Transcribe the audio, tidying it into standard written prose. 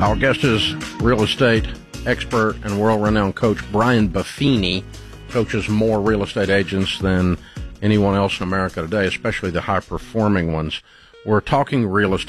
Our guest is real estate expert and world-renowned coach Brian Buffini. Coaches more real estate agents than anyone else in America today, especially the high-performing ones. We're talking real estate.